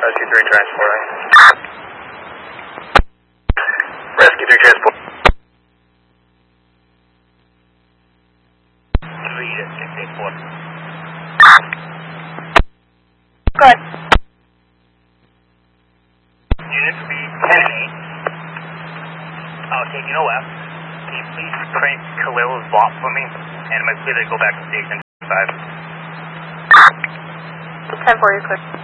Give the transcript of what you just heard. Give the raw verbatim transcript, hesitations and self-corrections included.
Rescue three transporting. Rescue three transport. three to six eight four. Good. Unit speed ten eight. Okay, you know what? Can you please crank Khalil's block for me? And am I clear to go back to station five? ten four, you're clear.